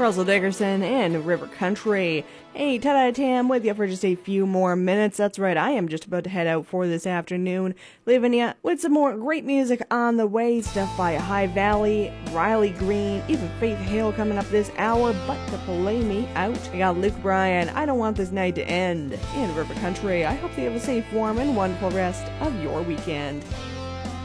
Russell Dickerson in River Country. Hey, ta-da, Tam, with you for just a few more minutes. That's right, I am just about to head out for this afternoon, leaving you with some more great music on the way. Stuff by High Valley, Riley Green, even Faith Hill coming up this hour. But to play me out, I got Luke Bryan, I Don't Want This Night to End in River Country. I hope you have a safe, warm, and wonderful rest of your weekend.